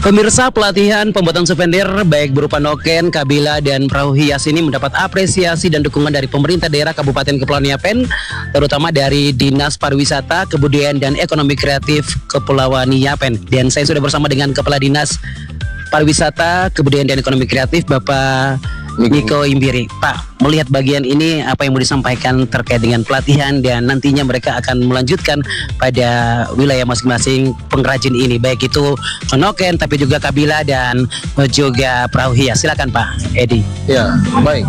Pemirsa, pelatihan pembuatan souvenir baik berupa noken, kabila, dan perahu hias ini mendapat apresiasi dan dukungan dari pemerintah daerah Kabupaten Kepulauan Yapen, terutama dari Dinas Pariwisata, Kebudayaan, dan Ekonomi Kreatif Kepulauan Yapen. Dan saya sudah bersama dengan Kepala Dinas Pariwisata, Kebudayaan, dan Ekonomi Kreatif, Bapak Niko Imbiri. Pak, melihat bagian ini, apa yang mau disampaikan terkait dengan pelatihan dan nantinya mereka akan melanjutkan pada wilayah masing-masing pengrajin ini, baik itu noken, tapi juga kabila dan juga perahu hias. Silakan Pak Edi. Ya, baik.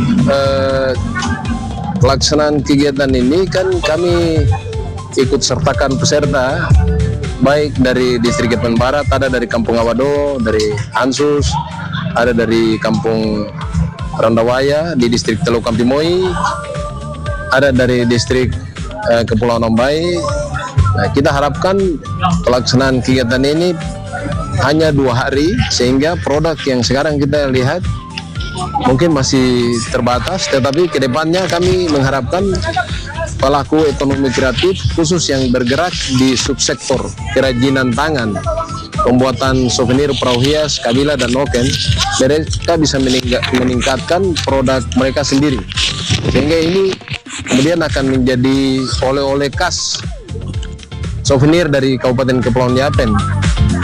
Pelaksanaan kegiatan ini kan kami ikut sertakan peserta, baik dari distrik Yapen Barat, ada dari Kampung Awado, dari Ansus, ada dari Kampung Randawaya di distrik Teluk Kampimoi, ada dari distrik Kepulauan Ombai. Nah, kita harapkan pelaksanaan kegiatan ini hanya 2 hari, sehingga produk yang sekarang kita lihat mungkin masih terbatas, tetapi kedepannya kami mengharapkan pelaku ekonomi kreatif khusus yang bergerak di subsektor kerajinan tangan, pembuatan souvenir, perahu hias, kabila, dan noken, mereka bisa meningkatkan produk mereka sendiri, sehingga ini kemudian akan menjadi oleh-oleh khas souvenir dari Kabupaten Kepulauan Yapen.